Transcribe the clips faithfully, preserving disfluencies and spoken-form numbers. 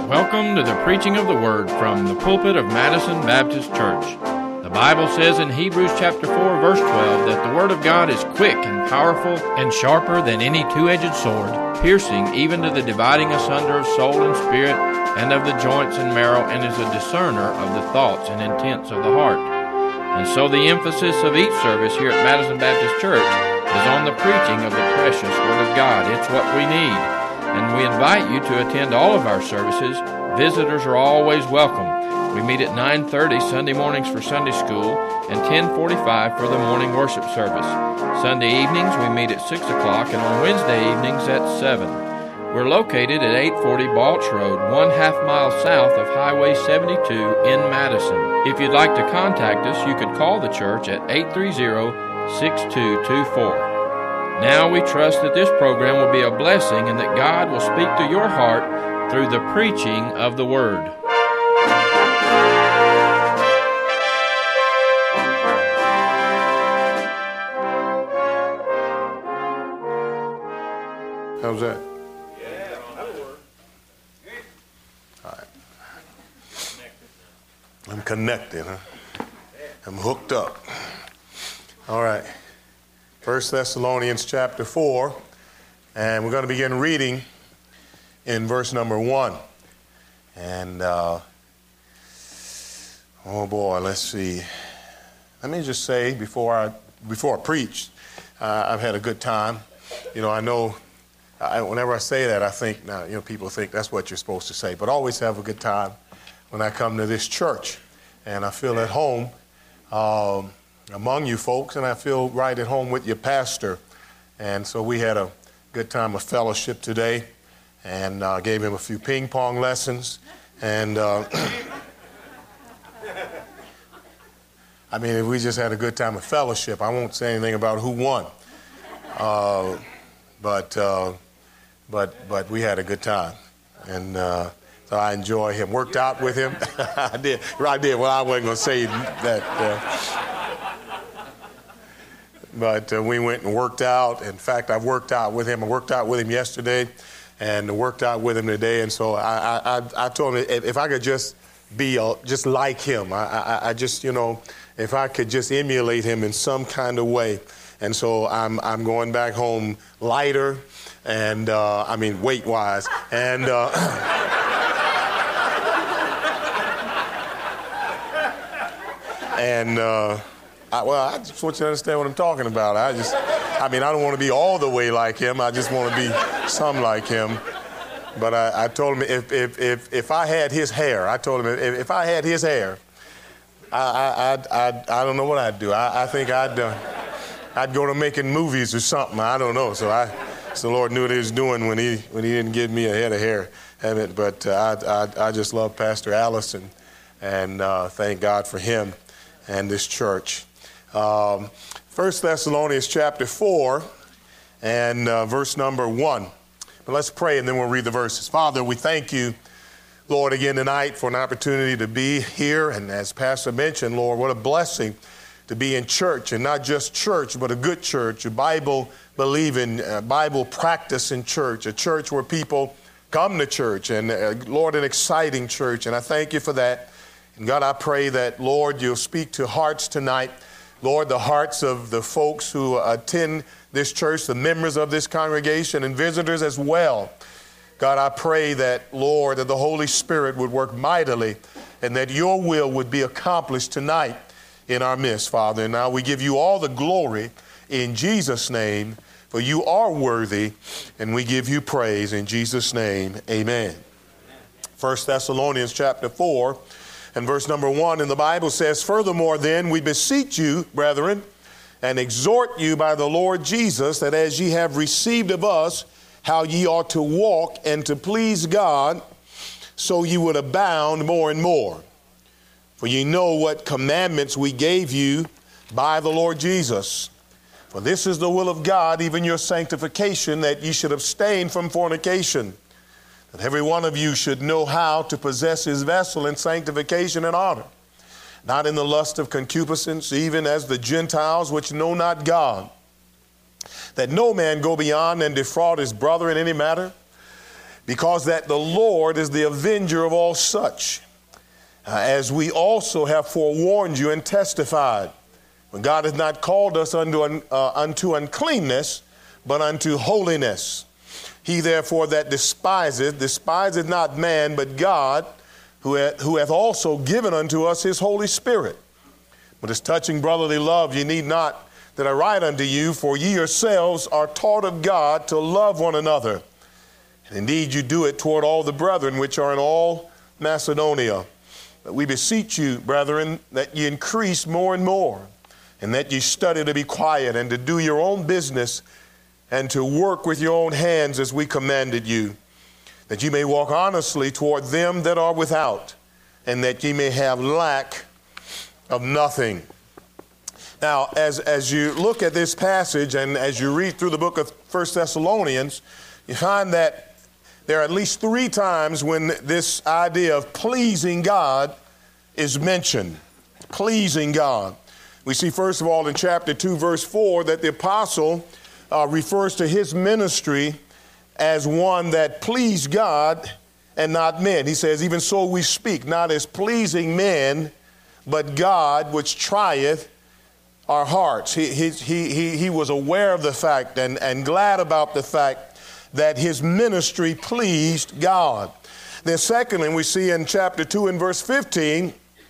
Welcome to the preaching of the Word from the pulpit of Madison Baptist Church. The Bible says in Hebrews chapter four, verse twelve, that the Word of God is quick and powerful and sharper than any two-edged sword, piercing even to the dividing asunder of soul and spirit and of the joints and marrow, and is a discerner of the thoughts and intents of the heart. And so the emphasis of each service here at Madison Baptist Church is on the preaching of the precious Word of God. It's what we need. And we invite you to attend all of our services. Visitors are always welcome. We meet at nine thirty Sunday mornings for Sunday school and ten forty-five for the morning worship service. Sunday evenings we meet at six o'clock and on Wednesday evenings at seven. We're located at eight forty Balch Road, one half mile south of Highway seventy-two in Madison. If you'd like to contact us, you could call the church at eight three zero, six two two four. Now we trust that this program will be a blessing and that God will speak to your heart through the preaching of the Word. How's that? Yeah, that'll work. All right. I'm connected, huh? I'm hooked up. All right. First Thessalonians chapter four, and we're going to begin reading in verse number one. And, uh, oh boy, let's see. Let me just say before I before I preach, uh, I've had a good time. You know, I know I, whenever I say that, I think, now, you know, people think that's what you're supposed to say, but always have a good time when I come to this church, and I feel at home um, among you folks, and I feel right at home with your pastor. And so we had a good time of fellowship today, and uh, gave him a few ping pong lessons. And uh, I mean, we just had a good time of fellowship. I won't say anything about who won, uh, but uh, but but we had a good time, and uh, so I enjoy him. Worked out with him. I did. I did. Well, I wasn't going to say that. Uh, But uh, we went and worked out. In fact, I've worked out with him. I worked out with him yesterday and worked out with him today. And so I, I, I told him if, if I could just be uh, just like him, I, I, I just, you know, if I could just emulate him in some kind of way. And so I'm I'm going back home lighter and, uh, I mean, weight-wise. And uh, and uh, I, well, I just want you to understand what I'm talking about. I just, I mean, I don't want to be all the way like him. I just want to be some like him. But I, I told him if, if if if I had his hair, I told him if, if I had his hair, I I I I, I don't know what I'd do. I, I think I'd uh, I'd go to making movies or something. I don't know. So I, so the Lord knew what He was doing when He when He didn't give me a head of hair. But uh, I, I I just love Pastor Allison, and uh, thank God for him and this church. Um, First Thessalonians chapter four and uh, verse number one. But let's pray and then we'll read the verses. Father, we thank you, Lord, again tonight for an opportunity to be here. And as Pastor mentioned, Lord, what a blessing to be in church, and not just church, but a good church, a Bible-believing, uh, Bible-practicing church, a church where people come to church, and uh, Lord, an exciting church. And I thank you for that. And God, I pray that, Lord, you'll speak to hearts tonight. Lord, the hearts of the folks who attend this church, the members of this congregation, and visitors as well. God, I pray that, Lord, that the Holy Spirit would work mightily and that your will would be accomplished tonight in our midst, Father. And now we give you all the glory in Jesus' name, for you are worthy, and we give you praise in Jesus' name. Amen. First Thessalonians chapter four. And verse number one in the Bible says, "Furthermore then, we beseech you, brethren, and exhort you by the Lord Jesus, that as ye have received of us how ye ought to walk and to please God, so ye would abound more and more. For ye know what commandments we gave you by the Lord Jesus. For this is the will of God, even your sanctification, that ye should abstain from fornication. That every one of you should know how to possess his vessel in sanctification and honor, not in the lust of concupiscence, even as the Gentiles which know not God. That no man go beyond and defraud his brother in any matter. because that the Lord is the avenger of all such, uh, as we also have forewarned you and testified. For God has not called us unto, un, uh, unto uncleanness, but unto holiness. He therefore that despiseth, despiseth not man, but God, who hath, who hath also given unto us his Holy Spirit. But as touching brotherly love, ye need not that I write unto you, for ye yourselves are taught of God to love one another. And indeed you do it toward all the brethren which are in all Macedonia. But we beseech you, brethren, that ye increase more and more, and that ye study to be quiet and to do your own business and to work with your own hands as we commanded you, that ye may walk honestly toward them that are without, and that ye may have lack of nothing. Now, as, as you look at this passage and as you read through the book of First Thessalonians, you find that there are at least three times when this idea of pleasing God is mentioned. Pleasing God. We see, first of all, in chapter two, verse four, that the apostle uh, refers to his ministry as one that pleased God and not men. He says, even so we speak, not as pleasing men, but God which trieth our hearts. He, he, he, he was aware of the fact and, and glad about the fact that his ministry pleased God. Then secondly, we see in chapter two and verse fifteen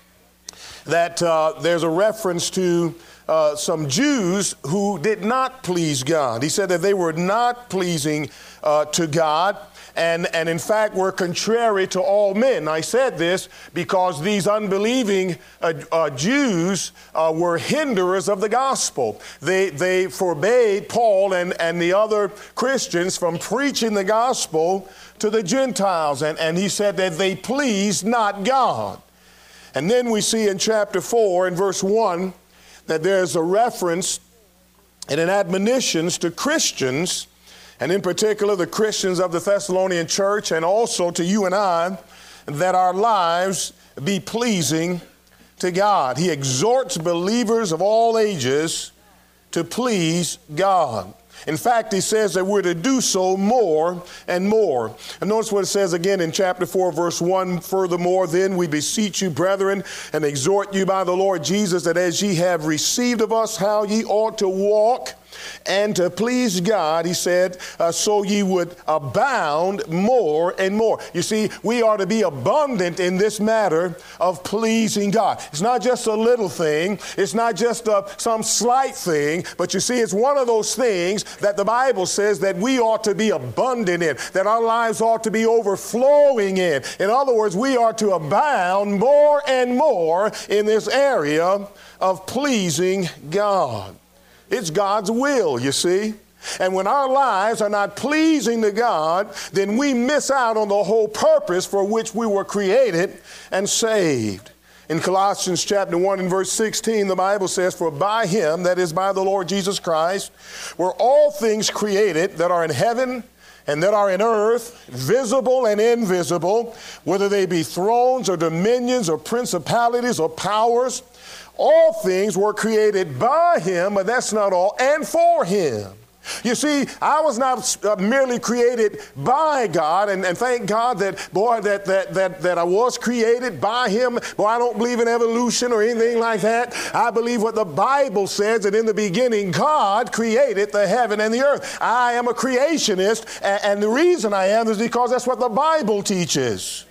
that uh, there's a reference to uh, some Jews who did not please God. He said that they were not pleasing uh, to God, and, and in fact were contrary to all men. I said this because these unbelieving uh, uh, Jews uh, were hinderers of the gospel. They, they forbade Paul and, and the other Christians from preaching the gospel to the Gentiles, and, and he said that they pleased not God. And then we see in chapter four and verse one that there's a reference and an admonitions to Christians, and in particular the Christians of the Thessalonian church, and also to you and I, that our lives be pleasing to God. He exhorts believers of all ages to please God. In fact, he says that we're to do so more and more. And notice what it says again in chapter four, verse one, furthermore, then we beseech you, brethren, and exhort you by the Lord Jesus, that as ye have received of us how ye ought to walk and to please God, he said, uh, so ye would abound more and more. You see, we are to be abundant in this matter of pleasing God. It's not just a little thing. It's not just a, some slight thing, but you see, it's one of those things that the Bible says that we ought to be abundant in, that our lives ought to be overflowing in. In other words, we are to abound more and more in this area of pleasing God. It's God's will, you see. And when our lives are not pleasing to God, then we miss out on the whole purpose for which we were created and saved. In Colossians chapter one and verse sixteen, the Bible says, for by him, that is by the Lord Jesus Christ, were all things created that are in heaven and that are in earth, visible and invisible, whether they be thrones or dominions or principalities or powers. All things were created by him, but that's not all, and for him. You see, I was not merely created by God, and, and thank God that, boy, that, that, that, that I was created by him. Boy, I don't believe in evolution or anything like that. I believe what the Bible says, that in the beginning, God created the heaven and the earth. I am a creationist, and, and the reason I am is because that's what the Bible teaches.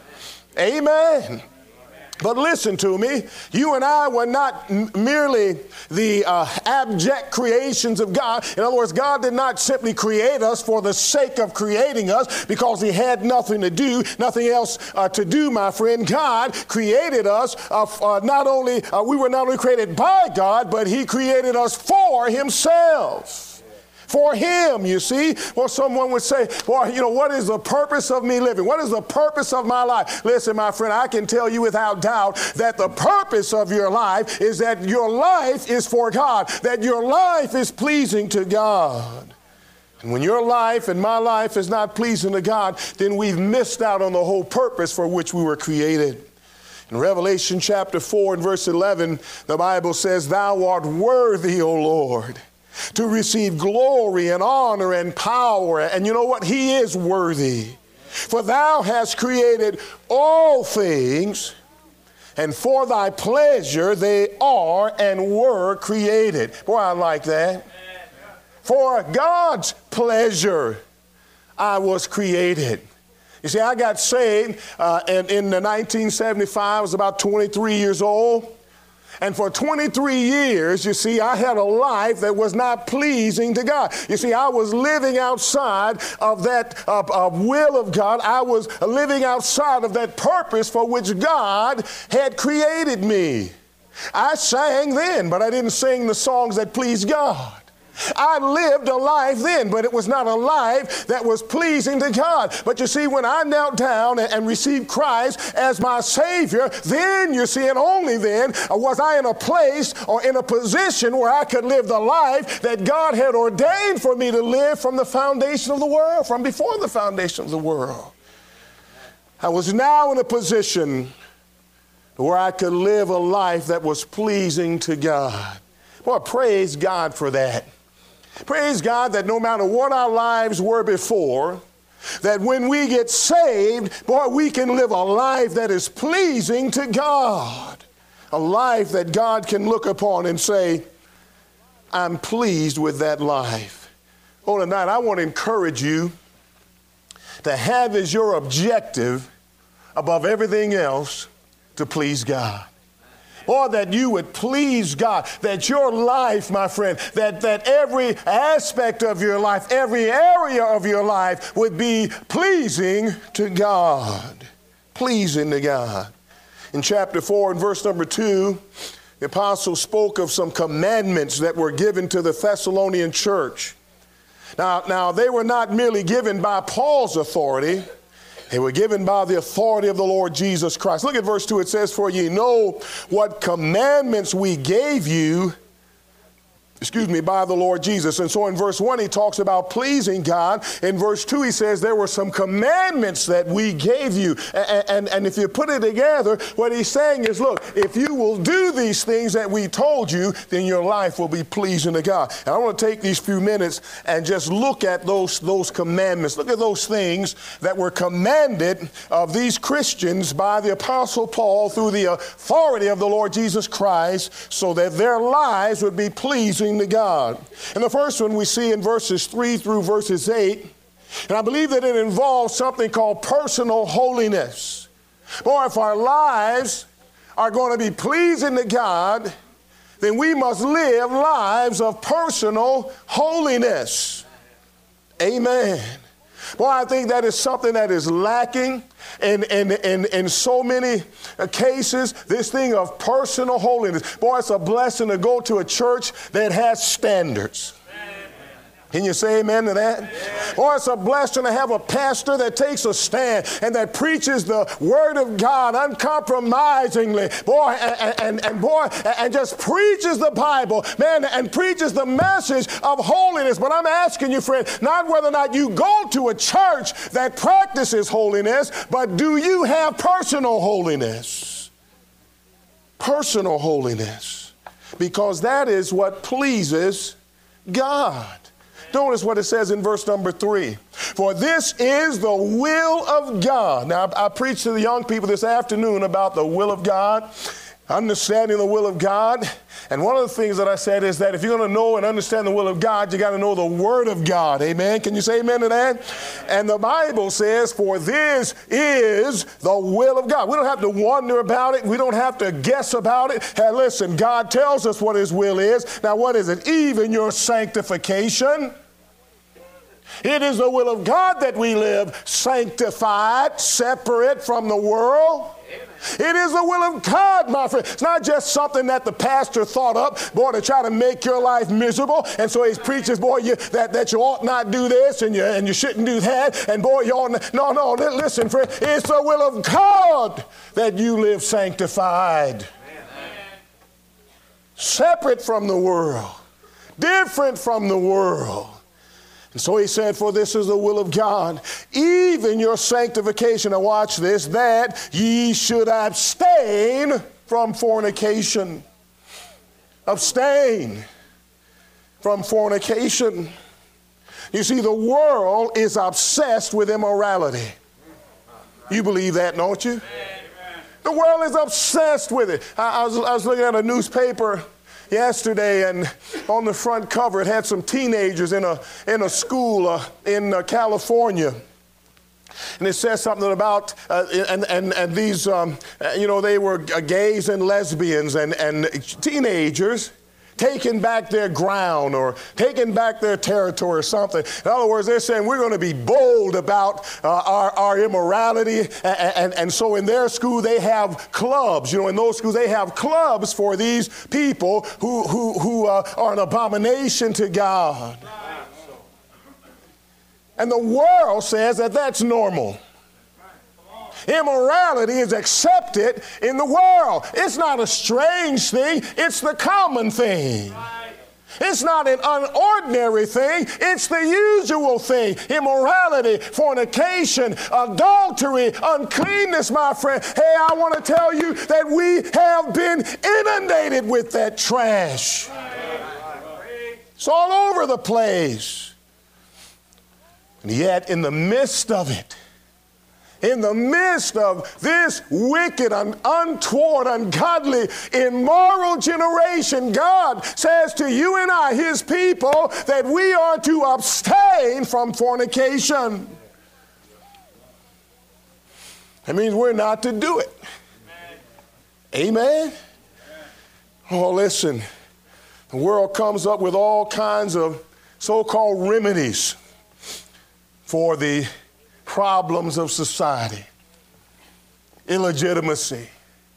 Amen. But listen to me, you and I were not m- merely the uh, abject creations of God. In other words, God did not simply create us for the sake of creating us because he had nothing to do, nothing else uh, to do, my friend. God created us, uh, uh, not only, uh, we were not only created by God, but he created us for himself. For him, you see. Well, someone would say, well, you know, what is the purpose of me living? What is the purpose of my life? Listen, my friend, I can tell you without doubt that the purpose of your life is that your life is for God, that your life is pleasing to God. And when your life and my life is not pleasing to God, then we've missed out on the whole purpose for which we were created. In Revelation chapter four and verse eleven, the Bible says, thou art worthy, O Lord, to receive glory and honor and power. And you know what? He is worthy. For thou hast created all things, and for thy pleasure they are and were created. Boy, I like that. For God's pleasure I was created. You see, I got saved uh, in, in the nineteen seventy-five. I was about twenty-three years old. And for twenty-three years, you see, I had a life that was not pleasing to God. You see, I was living outside of that uh, uh, will of God. I was living outside of that purpose for which God had created me. I sang then, but I didn't sing the songs that pleased God. I lived a life then, but it was not a life that was pleasing to God. But you see, when I knelt down and, and received Christ as my Savior, then you see, and only then was I in a place or in a position where I could live the life that God had ordained for me to live from the foundation of the world, from before the foundation of the world. I was now in a position where I could live a life that was pleasing to God. Well, praise God for that. Praise God that no matter what our lives were before, that when we get saved, boy, we can live a life that is pleasing to God. A life that God can look upon and say, I'm pleased with that life. Oh, tonight I want to encourage you to have as your objective above everything else to please God. Or that you would please God, that your life, my friend, that, that every aspect of your life, every area of your life would be pleasing to God. Pleasing to God. In chapter four and verse number two, the apostle spoke of some commandments that were given to the Thessalonian church. Now, now they were not merely given by Paul's authority. They were given by the authority of the Lord Jesus Christ. Look at verse two. It says, for ye know what commandments we gave you, excuse me, by the Lord Jesus. And so in verse one, he talks about pleasing God. In verse two, he says there were some commandments that we gave you. And, and, and if you put it together, what he's saying is, look, if you will do these things that we told you, then your life will be pleasing to God. And I want to take these few minutes and just look at those, those commandments. Look at those things that were commanded of these Christians by the Apostle Paul through the authority of the Lord Jesus Christ, so that their lives would be pleasing to God. And the first one we see in verses three through verses eight, and I believe that it involves something called personal holiness. Boy, if our lives are going to be pleasing to God, then we must live lives of personal holiness. Amen. Boy, I think that is something that is lacking in, in, in, in so many cases, this thing of personal holiness. Boy, it's a blessing to go to a church that has standards. Can you say amen to that? Yeah. Or it's a blessing to have a pastor that takes a stand and that preaches the word of God uncompromisingly. Boy, and, and, and boy, and just preaches the Bible, man, and preaches the message of holiness. But I'm asking you, friend, not whether or not you go to a church that practices holiness, but do you have personal holiness? Personal holiness. Because that is what pleases God. Notice what it says in verse number three. For this is the will of God. Now, I, I preached to the young people this afternoon about the will of God, understanding the will of God. And one of the things that I said is that if you're going to know and understand the will of God, you got to know the Word of God. Amen. Can you say amen to that? And the Bible says, for this is the will of God. We don't have to wonder about it. We don't have to guess about it. Hey, listen, God tells us what His will is. Now, what is it? Even your sanctification. It is the will of God that we live sanctified, separate from the world. Amen. It is the will of God, my friend. It's not just something that the pastor thought up, boy, to try to make your life miserable. And so he preaches, boy, you, that, that you ought not do this and you, and you shouldn't do that. And boy, you ought not. No, no, listen, friend. It's the will of God that you live sanctified. Amen. Separate from the world. Different from the world. And so he said, for this is the will of God, even your sanctification. Now watch this, that ye should abstain from fornication. Abstain from fornication. You see, the world is obsessed with immorality. You believe that, don't you? The world is obsessed with it. I, I, was, I was looking at a newspaper yesterday, and on the front cover it had some teenagers in a, in a school uh, in uh, California. And it says something about, uh, and, and, and these, um, you know, they were gays and lesbians and, and teenagers taking back their ground or taking back their territory or something. In other words, they're saying we're going to be bold about uh, our, our immorality. And, and, and so in their school, they have clubs. You know, in those schools, they have clubs for these people who, who, who uh, are an abomination to God. And the world says that that's normal. Immorality is accepted in the world. It's not a strange thing. It's the common thing. It's not an unordinary thing. It's the usual thing. Immorality, fornication, adultery, uncleanness, my friend. Hey, I want to tell you that we have been inundated with that trash. It's all over the place. And yet, in the midst of it, in the midst of this wicked and untoward, ungodly, immoral generation, God says to you and I, his people, that we are to abstain from fornication. That means we're not to do it. Amen? Oh, listen. The world comes up with all kinds of so-called remedies for the problems of society. Illegitimacy,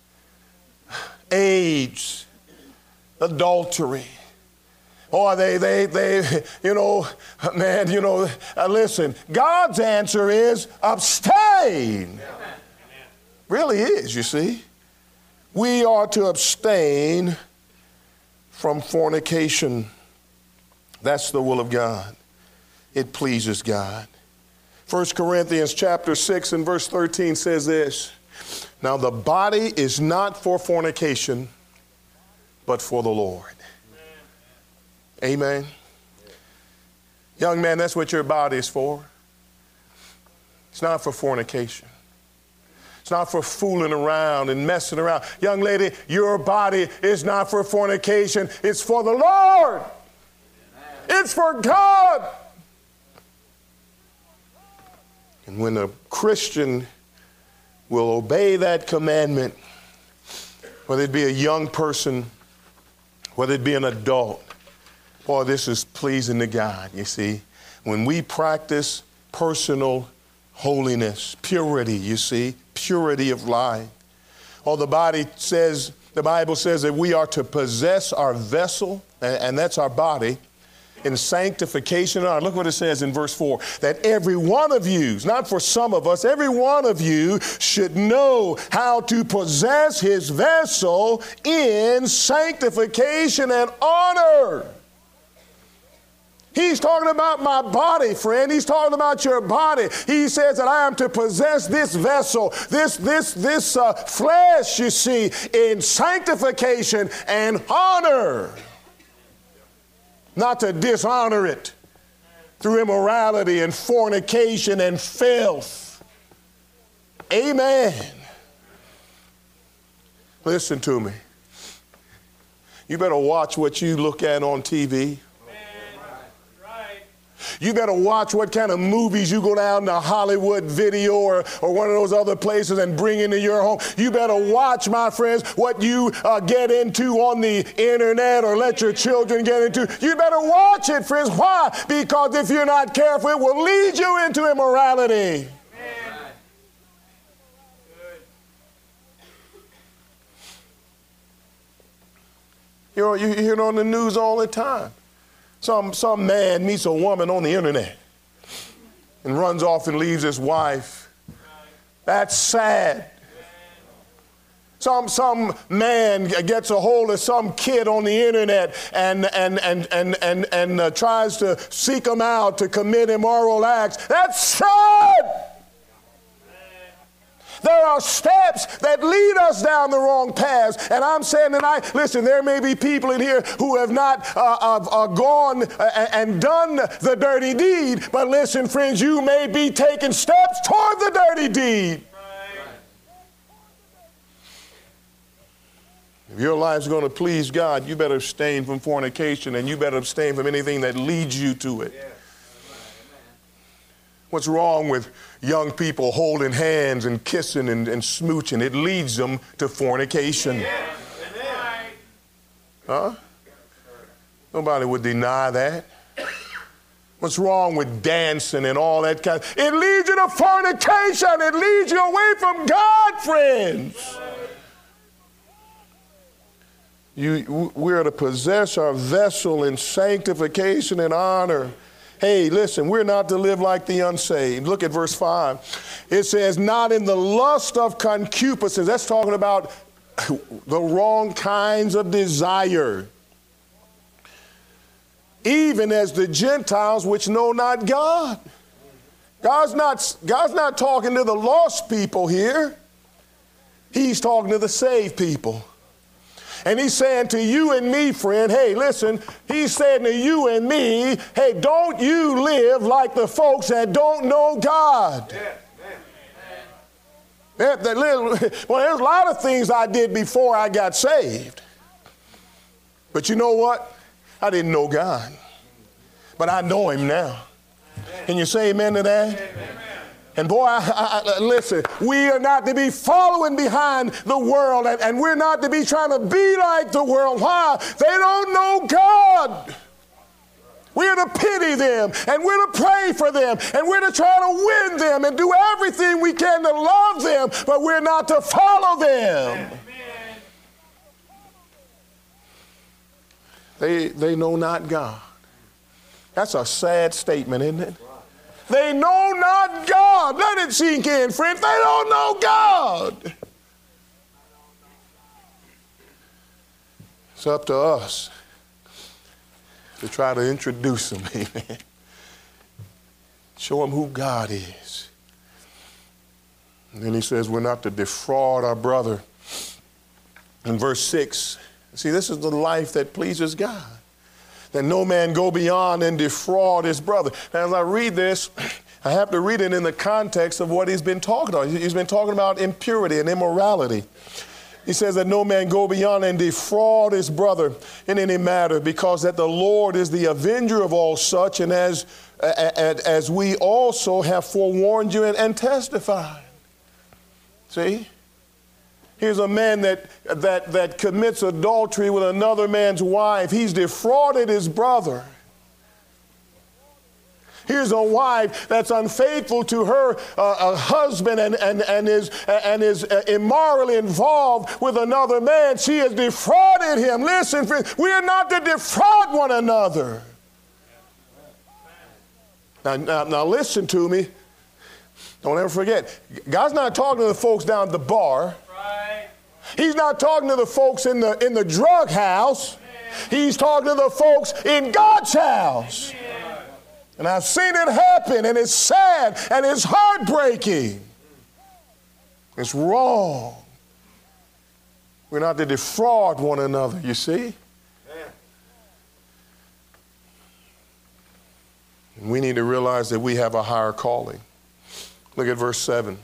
AIDS, adultery. Or they, they, they, you know, man, you know, uh, listen, God's answer is abstain. Really is, you see. We are to abstain from fornication. That's the will of God. It pleases God. First Corinthians chapter six and verse thirteen says this, now the body is not for fornication, but for the Lord. Amen. Amen. Young man, that's what your body is for. It's not for fornication. It's not for fooling around and messing around. Young lady, your body is not for fornication. It's for the Lord. Amen. It's for God. And when a Christian will obey that commandment, whether it be a young person, whether it be an adult, boy, this is pleasing to God, you see. When we practice personal holiness, purity, you see, purity of life. Oh, the body says, the Bible says that we are to possess our vessel, and that's our body, in sanctification. Look what it says in verse four, that every one of you, not for some of us, every one of you should know how to possess his vessel in sanctification and honor. He's talking about my body, friend. He's talking about your body. He says that I am to possess this vessel, this, this, this uh, flesh, you see, in sanctification and honor. Not to dishonor it through immorality and fornication and filth. Amen. Listen to me. You better watch what you look at on T V. You better watch what kind of movies you go down to Hollywood Video or, or one of those other places and bring into your home. You better watch, my friends, what you uh, get into on the internet or let your children get into. You better watch it, friends. Why? Because if you're not careful, it will lead you into immorality. You know, you hear it on the news all the time. Some, some man meets a woman on the internet and runs off and leaves his wife. That's sad. Some, some man gets a hold of some kid on the internet and, and, and, and, and, and uh, tries to seek him out to commit immoral acts. That's sad. There are steps that lead us down the wrong paths. And I'm saying tonight, listen, there may be people in here who have not uh, uh, uh, gone uh, and done the dirty deed. But listen, friends, you may be taking steps toward the dirty deed. If your life's going to please God, you better abstain from fornication, and you better abstain from anything that leads you to it. Yeah. What's wrong with young people holding hands and kissing and, and smooching? It leads them to fornication. Yeah. Huh? Nobody would deny that. What's wrong with dancing and all that kind of, it leads you to fornication. It leads you away from God, friends. You, we're to possess our vessel in sanctification and honor. Hey, listen, we're not to live like the unsaved. Look at verse five. It says, not in the lust of concupiscence. That's talking about the wrong kinds of desire. Even as the Gentiles which know not God. God's not, God's not talking to the lost people here. He's talking to the saved people. And he's saying to you and me, friend, hey, listen, he's saying to you and me, hey, don't you live like the folks that don't know God. Yeah. That, that, well, there's a lot of things I did before I got saved. But you know what? I didn't know God. But I know him now. Can you say amen to that? Amen. And boy, I, I, I, listen, we are not to be following behind the world, and, and we're not to be trying to be like the world. Why? They don't know God. We're to pity them, and we're to pray for them, and we're to try to win them and do everything we can to love them, but we're not to follow them. Amen. They, they know not God. That's a sad statement, isn't it? They know not God. Let it sink in, friends. They don't know God. It's up to us to try to introduce them, amen. Show them who God is. And then he says we're not to defraud our brother. In verse six, see, this is the life that pleases God. That no man go beyond and defraud his brother. Now, as I read this, I have to read it in the context of what he's been talking about. He's been talking about impurity and immorality. He says that no man go beyond and defraud his brother in any matter, because that the Lord is the avenger of all such, and as, as we also have forewarned you and, and testified. See? Here's a man that, that, that commits adultery with another man's wife. He's defrauded his brother. Here's a wife that's unfaithful to her uh, a husband and, and, and is, and is immorally involved with another man. She has defrauded him. Listen, friends, we are not to defraud one another. Now, now, now listen to me. Don't ever forget, God's not talking to the folks down at the bar. He's not talking to the folks in the in the drug house. He's talking to the folks in God's house. And I've seen it happen, and it's sad, and it's heartbreaking. It's wrong. We're not to defraud one another, you see? And we need to realize that we have a higher calling. Look at verse seven.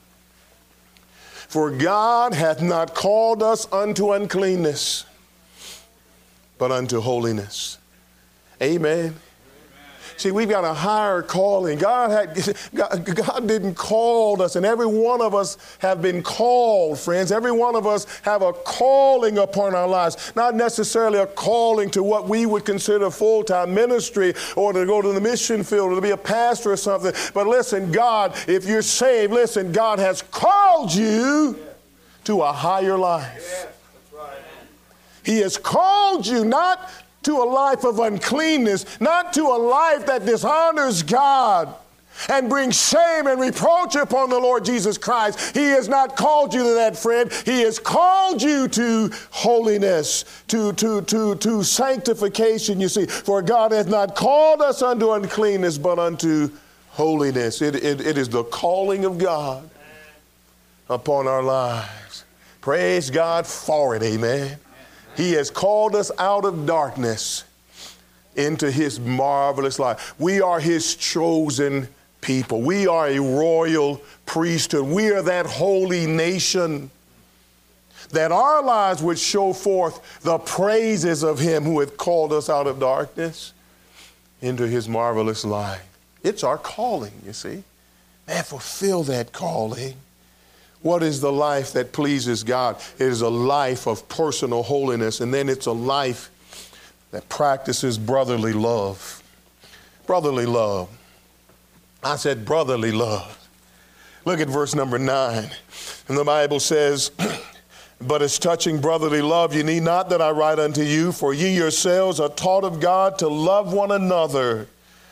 For God hath not called us unto uncleanness, but unto holiness. Amen. See, we've got a higher calling. God, had, God, God didn't call us, and every one of us have been called, friends. Every one of us have a calling upon our lives. Not necessarily a calling to what we would consider full-time ministry or to go to the mission field or to be a pastor or something. But listen, God, if you're saved, listen, God has called you to a higher life. He has called you not to a life of uncleanness, not to a life that dishonors God and brings shame and reproach upon the Lord Jesus Christ. He has not called you to that, friend. He has called you to holiness, to, to, to, to sanctification, you see. For God hath not called us unto uncleanness, but unto holiness. It, it, it is the calling of God upon our lives. Praise God for it, amen. He has called us out of darkness into his marvelous light. We are his chosen people. We are a royal priesthood. We are that holy nation. that our lives would show forth the praises of him who hath called us out of darkness into his marvelous light. It's our calling, you see. Man, fulfill that calling. What is the life that pleases God? It is a life of personal holiness, and then it's a life that practices brotherly love. Brotherly love. I said brotherly love. Look at verse number nine. And the Bible says, but as touching brotherly love, you need not that I write unto you, for ye yourselves are taught of God to love one another.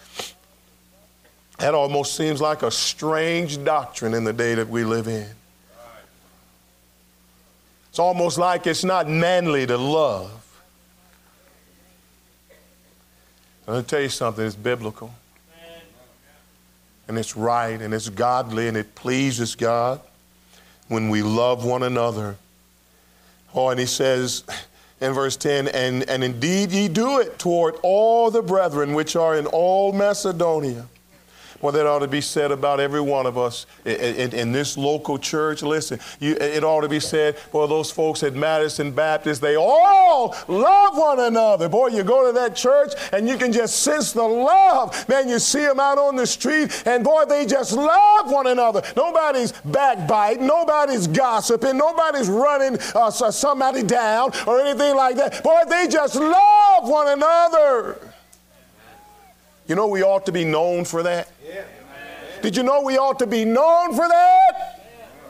That almost seems like a strange doctrine in the day that we live in. It's almost like it's not manly to love. I'm going to tell you something, it's biblical. And it's right, and it's godly, and it pleases God when we love one another. Oh, and he says in verse ten, and, and indeed ye do it toward all the brethren which are in all Macedonia. Well, that ought to be said about every one of us in, in, in this local church. Listen, you, it ought to be said, well, those folks at Madison Baptist, they all love one another. Boy, you go to that church and you can just sense the love. Man, you see them out on the street and boy, they just love one another. Nobody's backbiting, nobody's gossiping, nobody's running uh, somebody down or anything like that. Boy, they just love one another. You know we ought to be known for that? Yeah. Did you know we ought to be known for that?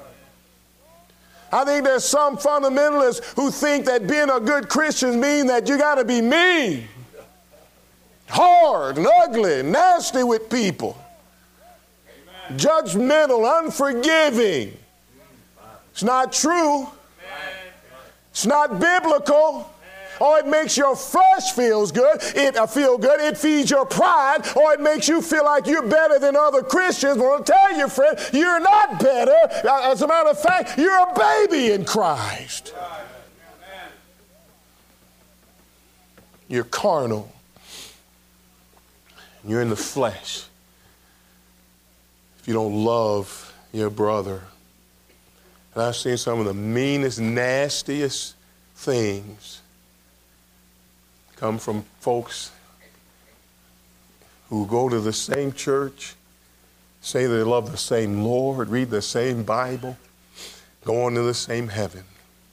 I think there's some fundamentalists who think that being a good Christian means that you got to be mean, hard and ugly, and nasty with people, Amen. Judgmental, unforgiving. It's not true. It's not biblical. Or it makes your flesh feels good. It uh, feel good. It feeds your pride. Or it makes you feel like you're better than other Christians. But I'll tell you, friend, you're not better. Uh, as a matter of fact, you're a baby in Christ. You're carnal. You're in the flesh. If you don't love your brother. And I've seen some of the meanest, nastiest things come from folks who go to the same church, say they love the same Lord, read the same Bible, go on to the same heaven.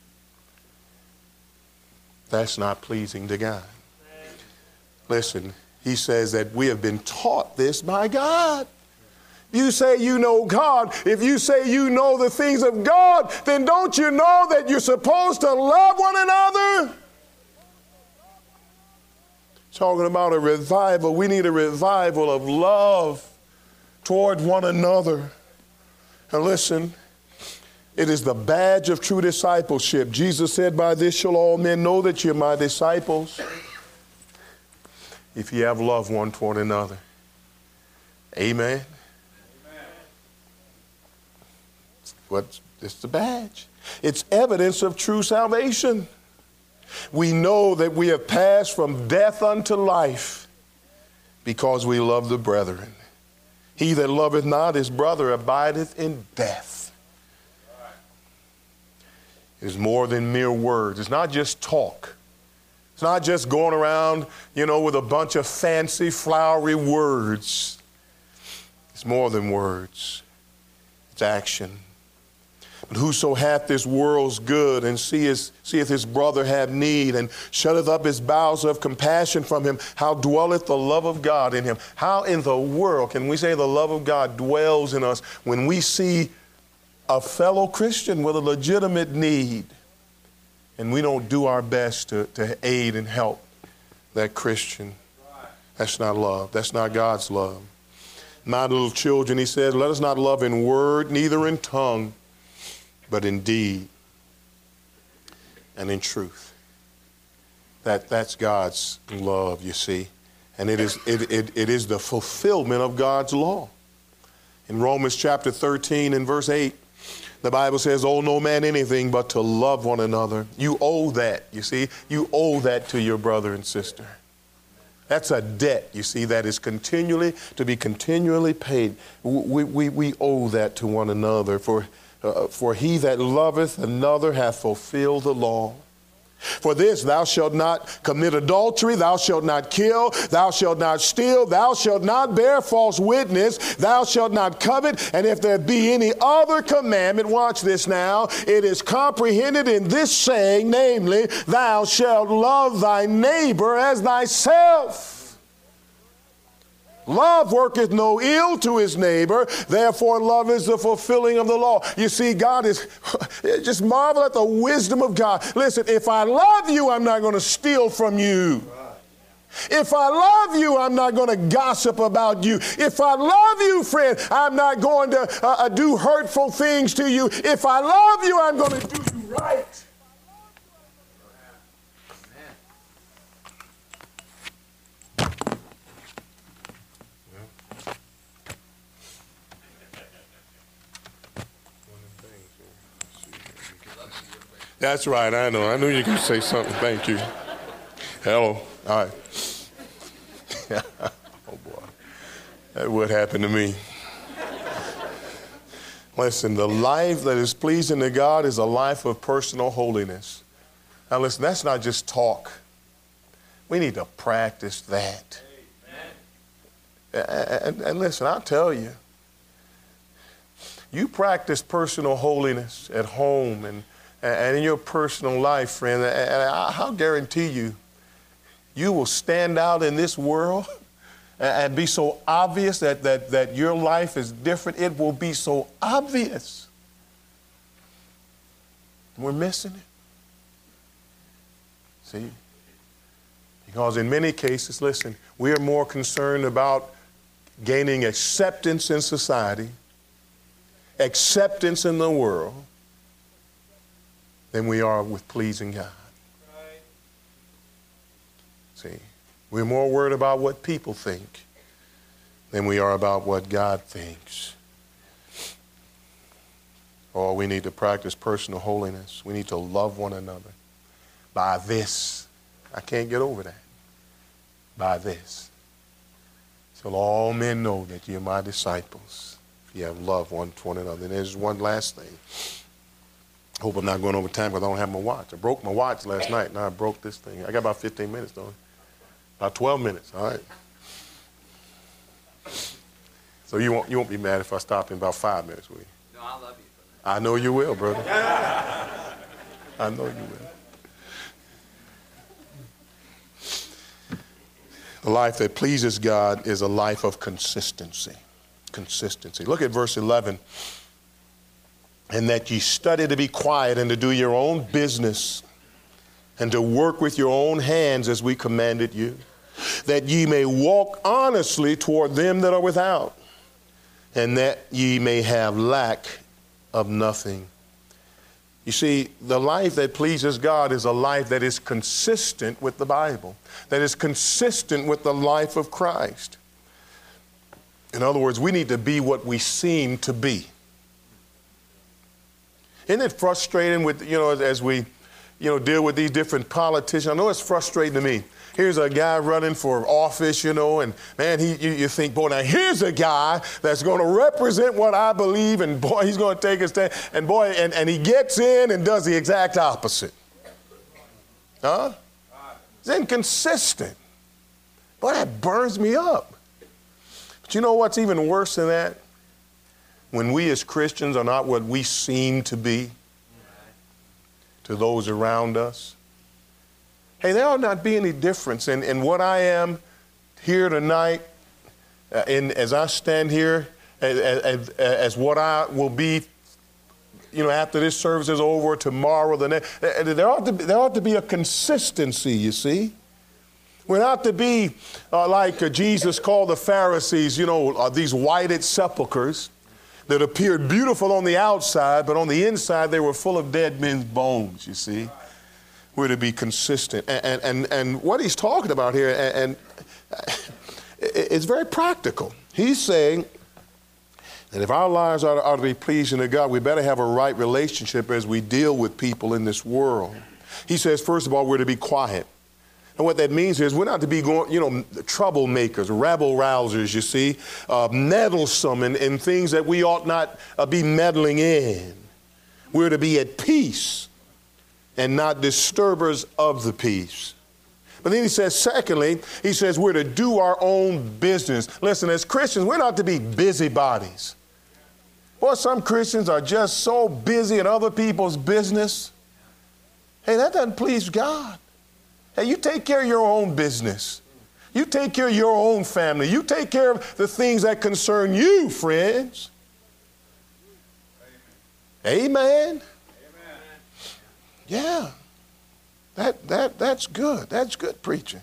That's not pleasing to God. Listen, he says that we have been taught this by God. You say you know God. If you say you know the things of God, then don't you know that you're supposed to love one another? Talking about a revival. We need a revival of love toward one another. And listen, it is the badge of true discipleship. Jesus said, by this shall all men know that you're my disciples, if you have love one toward another. Amen. Amen. What? It's the badge. It's evidence of true salvation. We know that we have passed from death unto life because we love the brethren. He that loveth not his brother abideth in death. It is more than mere words. It's not just talk. It's not just going around, you know, with a bunch of fancy, flowery words. It's more than words. It's action. But whoso hath this world's good and seeth, seeth his brother have need and shutteth up his bowels of compassion from him, how dwelleth the love of God in him? How in the world can we say the love of God dwells in us when we see a fellow Christian with a legitimate need and we don't do our best to, to aid and help that Christian? That's not love. That's not God's love. My little children, he said, let us not love in word, neither in tongue, but in deed and in truth. That, that's God's love, you see. And it is, it, it, it is the fulfillment of God's law. In Romans chapter thirteen and verse eight, the Bible says, owe no man anything but to love one another. You owe that, you see. You owe that to your brother and sister. That's a debt, you see, that is continually, to be continually paid. We, we, we owe that to one another. For uh, for he that loveth another hath fulfilled the law. For this, thou shalt not commit adultery, thou shalt not kill, thou shalt not steal, thou shalt not bear false witness, thou shalt not covet, and if there be any other commandment, watch this now, it is comprehended in this saying, namely, thou shalt love thy neighbor as thyself. Love worketh no ill to his neighbor, therefore love is the fulfilling of the law. You see, God is, just marvel at the wisdom of God. Listen, if I love you, I'm not going to steal from you. If I love you, I'm not going to gossip about you. If I love you, friend, I'm not going to uh, do hurtful things to you. If I love you, I'm going to do you right. That's right, I know. I knew you were going to say something. Thank you. Hello. All right. Oh, boy. That would happen to me. Listen, the life that is pleasing to God is a life of personal holiness. Now, listen, that's not just talk. We need to practice that. And, and, and listen, I'll tell you, you practice personal holiness at home and And in your personal life, friend, and I'll guarantee you, you will stand out in this world and be so obvious that, that, that your life is different. It will be so obvious. We're missing it. See? Because in many cases, listen, we are more concerned about gaining acceptance in society, acceptance in the world, than we are with pleasing God. Right. See, we're more worried about what people think than we are about what God thinks. Oh, we need to practice personal holiness. We need to love one another. By this, I can't get over that. By this, till all men know that you're my disciples, if you have love one to one another. And there's one last thing. Hope I'm not going over time because I don't have my watch. I broke my watch last night. Now I broke this thing. I got about fifteen minutes, don't I? About twelve minutes, all right? So you won't, you won't be mad if I stop in about five minutes, will you? No, I love you for that. I know you will, brother. I know you will. The life that pleases God is a life of consistency. Consistency. Look at verse eleven. And that ye study to be quiet and to do your own business and to work with your own hands as we commanded you, that ye may walk honestly toward them that are without, and that ye may have lack of nothing. You see, the life that pleases God is a life that is consistent with the Bible, that is consistent with the life of Christ. In other words, we need to be what we seem to be. Isn't it frustrating with, you know, as we, you know, deal with these different politicians? I know it's frustrating to me. Here's a guy running for office, you know, and man, he, you, you think, boy, now here's a guy that's going to represent what I believe, and boy, he's going to take a stand, and boy, and, and he gets in and does the exact opposite. Huh? It's inconsistent. Boy, that burns me up. But you know what's even worse than that? When we as Christians are not what we seem to be to those around us. Hey, there ought not be any difference in, in what I am here tonight, uh, in, as I stand here, as, as, as what I will be, you know, after this service is over, tomorrow, the next. There ought to be, there ought to be a consistency, you see. We're not to be uh, like uh, Jesus called the Pharisees, you know, uh, these whited sepulchres that appeared beautiful on the outside, but on the inside they were full of dead men's bones, you see. We're to be consistent. And, and, and what he's talking about here, and, and it's very practical. He's saying that if our lives are, are to be pleasing to God, we better have a right relationship as we deal with people in this world. He says, first of all, we're to be quiet. And what that means is we're not to be going, you know, troublemakers, rabble-rousers, you see, uh, meddlesome in, in things that we ought not uh, be meddling in. We're to be at peace and not disturbers of the peace. But then he says, secondly, he says we're to do our own business. Listen, as Christians, we're not to be busybodies. Well, some Christians are just so busy in other people's business. Hey, that doesn't please God. Hey, you take care of your own business. You take care of your own family. You take care of the things that concern you, friends. Amen. Amen. Yeah. That, that, that's good. That's good preaching.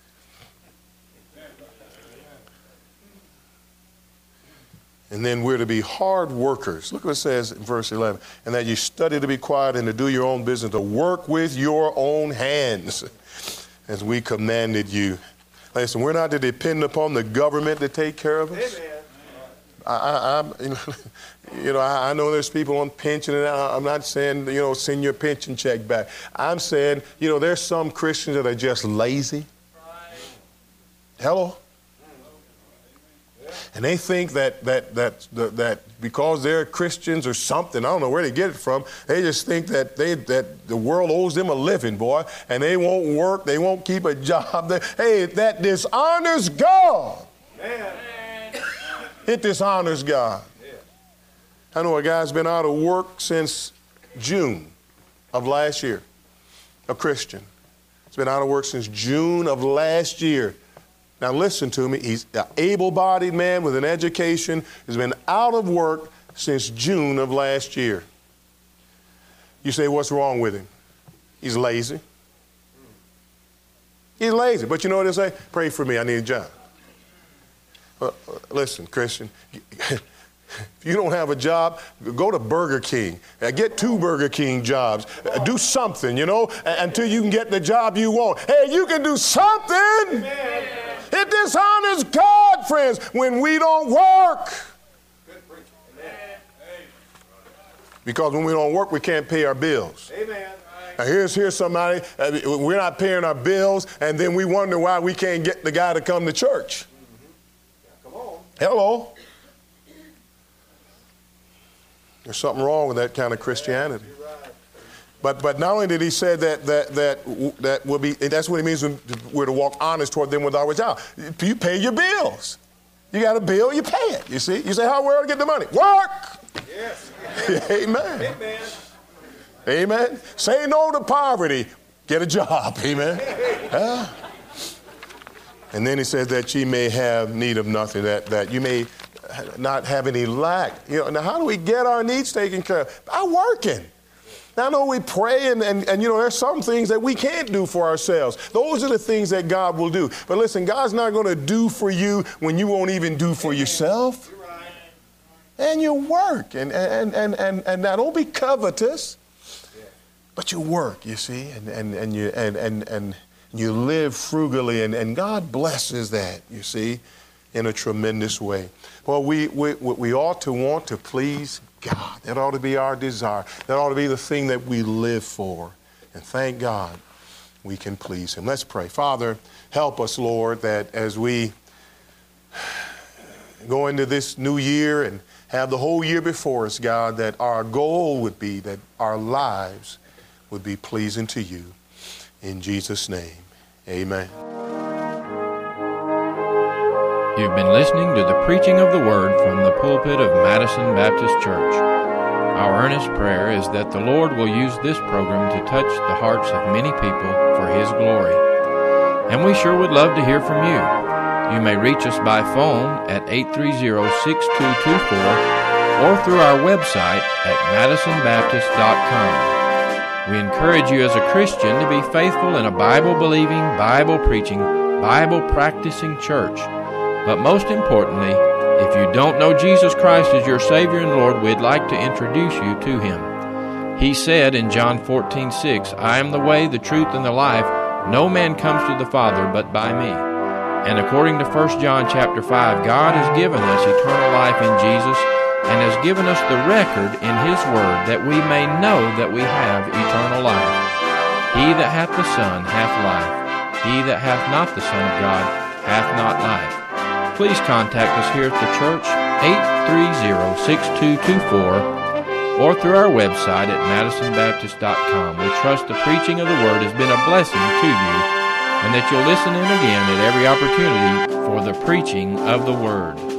And then we're to be hard workers. Look what it says in verse eleven. And that you study to be quiet and to do your own business, to work with your own hands, as we commanded you. Listen, we're not to depend upon the government to take care of us. Amen. I, I, I'm, you know, you know I, I know there's people on pension, and I, I'm not saying, you know, send your pension check back. I'm saying, you know, there's some Christians that are just lazy. Hello? And they think that that that that, that because they're Christians or something, I don't know where they get it from. They just think that they that the world owes them a living, boy, and they won't work, they won't keep a job. They, hey, that dishonors God. Man. It dishonors God. I know a guy's been out of work since June of last year. A Christian. He's been out of work since June of last year. Now listen to me, he's an able-bodied man with an education, has been out of work since June of last year. You say, what's wrong with him? He's lazy. He's lazy, but you know what they say? Pray for me, I need a job. Well, listen, Christian, if you don't have a job, go to Burger King. Get two Burger King jobs. Do something, you know, until you can get the job you want. Hey, you can do something. Amen. It dishonors God, friends, when we don't work. Because when we don't work, we can't pay our bills. Amen. Now here's, here's somebody, uh, we're not paying our bills, and then we wonder why we can't get the guy to come to church. Mm-hmm. Come on. Hello. There's something wrong with that kind of Christianity. But but not only did he say that that that that will be, that's what it means when we're to walk honest toward them with our job. You pay your bills. You got a bill, you pay it. You see? You say, how where do I get the money? Work. Yes. Amen. Amen. Amen. Say no to poverty. Get a job. Amen. Huh? And then he says that ye may have need of nothing, that that you may not have any lack. You know, now how do we get our needs taken care of? By working. Now, I know we pray, and, and, and, you know, there's some things that we can't do for ourselves. Those are the things that God will do. But listen, God's not going to do for you when you won't even do for yourself. You're right. And you work. And, and, and, and, and now don't be covetous, but you work, you see, and, and, and, you, and, and, and you live frugally, and, and God blesses that, you see, in a tremendous way. Well, we, we, we ought to want to please God. That ought to be our desire. That ought to be the thing that we live for. And thank God we can please him. Let's pray. Father, help us, Lord, that as we go into this new year and have the whole year before us, God, that our goal would be that our lives would be pleasing to you. In Jesus' name, amen. You've been listening to the preaching of the Word from the pulpit of Madison Baptist Church. Our earnest prayer is that the Lord will use this program to touch the hearts of many people for His glory. And we sure would love to hear from you. You may reach us by phone at eight three zero, six two two four or through our website at madison baptist dot com. We encourage you as a Christian to be faithful in a Bible-believing, Bible-preaching, Bible-practicing church. But most importantly, if you don't know Jesus Christ as your Savior and Lord, we'd like to introduce you to Him. He said in John fourteen six, I am the way, the truth, and the life. No man comes to the Father but by me. And according to First John chapter five, God has given us eternal life in Jesus and has given us the record in His Word that we may know that we have eternal life. He that hath the Son hath life. He that hath not the Son of God hath not life. Please contact us here at the church, eight three zero, six two two four or through our website at madison baptist dot com. We trust the preaching of the Word has been a blessing to you, and that you'll listen in again at every opportunity for the preaching of the Word.